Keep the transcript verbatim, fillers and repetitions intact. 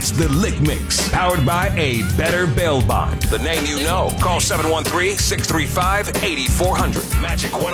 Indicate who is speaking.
Speaker 1: That's the Lick Mix, powered by A Better Bail Bond. The name you know. Call seven one three, six three five, eight four zero zero. Magic one